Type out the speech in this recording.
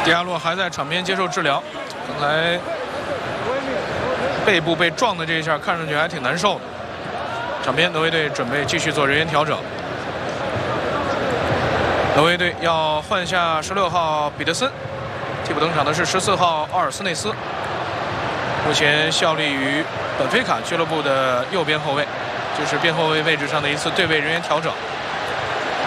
迪亚洛还在场边接受治疗，刚才背部被撞的这一下，看上去还挺难受的。场边挪威队准备继续做人员调整。挪威队要换下16号彼得森，替补登场的是14号奥尔斯内斯，目前效力于本菲卡俱乐部的右边后卫，就是边后卫位置上的一次对位人员调整。